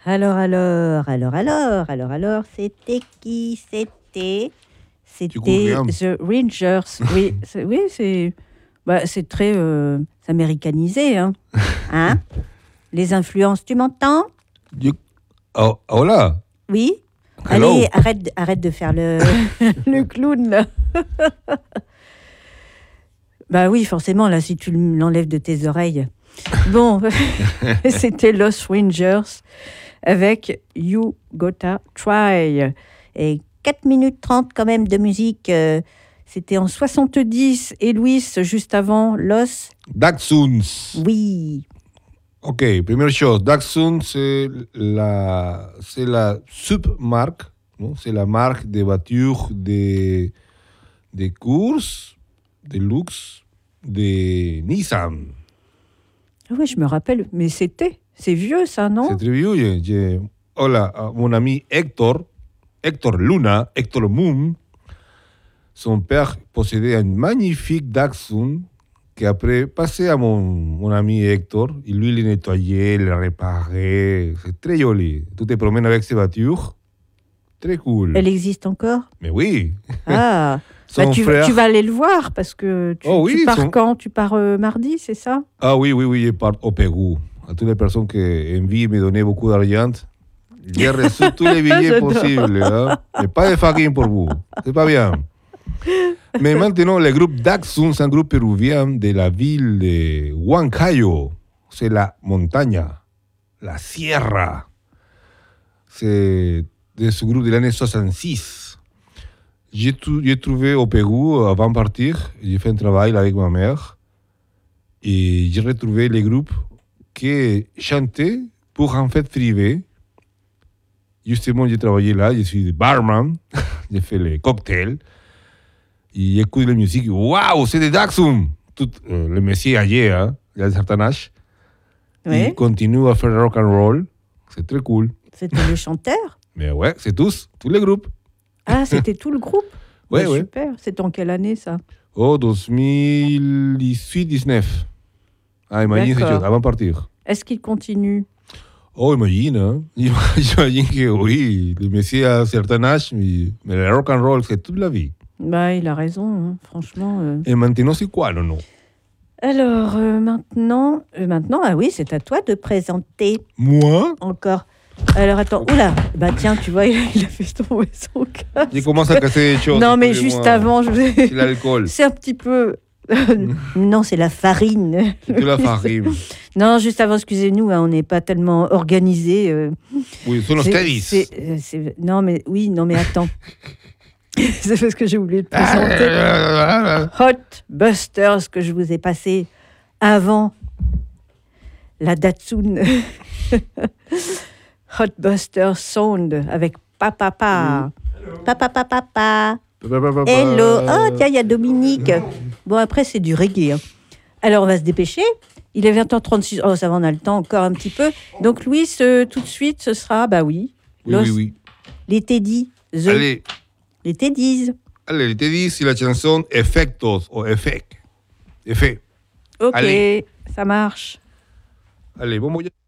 Alors, c'était qui? C'était The Rangers. Oui, c'est très américanisé, hein. Hein? Les influences, tu m'entends? Hola. Oui? Hello. Allez, arrête de faire le clown, là. Bah oui, forcément, là, si tu l'enlèves de tes oreilles. Bon, c'était Los Rangers avec You Gotta Try. Et 4 minutes 30 quand même de musique. C'était en 70. Et Louis, juste avant, Los... Dachshunds. Oui. Ok, première chose, Dachshund, c'est la submarque, non? C'est la marque de voitures de course, de luxe, de Nissan. Ah oui, je me rappelle, mais c'est vieux ça, non? C'est très vieux. Hola, mon ami Héctor Luna, Héctor Moon, son père possédait un magnifique Dachshund qu'après, passé à mon ami Héctor, et lui, il le nettoyait, il le réparait. C'est très joli. Tu te promènes avec ces voitures. Très cool. Elle existe encore? Mais oui. Ah, tu vas aller le voir parce que tu pars quand? Tu pars mardi, c'est ça? Ah oui, je pars au Pérou. À toutes les personnes qui envient me donner beaucoup d'argent, j'ai reçu tous les billets possibles. Hein? Mais pas de farine pour vous. C'est pas bien. Mais maintenant, le groupe Dachshund, c'est un groupe péruvien de la ville de Huancayo. C'est la montagne, la sierra. C'est de ce groupe de l'année 66. J'ai trouvé au Pérou, avant de partir, j'ai fait un travail avec ma mère. Et j'ai retrouvé les groupes qui chantaient pour une fête privée. Justement, j'ai travaillé là, je suis barman, j'ai fait les cocktails. Et écoute la musique, waouh, c'est des Dachshund. Le monsieur âgé, hein, il a un certain âge. Oui. Il continue à faire rock and roll. C'est très cool. C'était le chanteur? Mais ouais, c'est tous les groupes. Ah, c'était tout le groupe? Ouais, ouais. Super. C'est en quelle année, ça? Oh, 2018-19. Ah, imagine, c'est avant de partir. Est-ce qu'il continue? Oh, imagine, hein. J'imagine que oui. Le monsieur a un certain âge, mais le rock and roll, c'est toute la vie. Bah, il a raison, hein, franchement. Et maintenant, c'est quoi, non? Alors, maintenant, ah oui, c'est à toi de présenter. Moi? Encore. Alors, attends, oula, bah tiens, tu vois, il a fait tomber son casque. Il commence à casser des choses. Non, mais juste avant, c'est l'alcool. C'est un petit peu... Non, c'est la farine. C'est de la farine. Non, juste avant, excusez-nous, hein, on n'est pas tellement organisé. Oui, sont los teddies. Non, mais attends. C'est parce que j'ai oublié de présenter Hot Busters que je vous ai passé avant la Datsun. Hot Busters Sound avec Papa. Papa. Hello. Oh, tiens, il y a Dominique. Bon, après, c'est du reggae. Hein. Alors, on va se dépêcher. Il est 20h36. Oh, ça va, on a le temps encore un petit peu. Donc, Louis, tout de suite, ce sera, bah oui. Oui. Les Teddy. Allez. Les Teddies. Allez, les Teddies, c'est la chanson Efectos ou Effet. Ok, Allez. ça marche. Allez, bon moyen.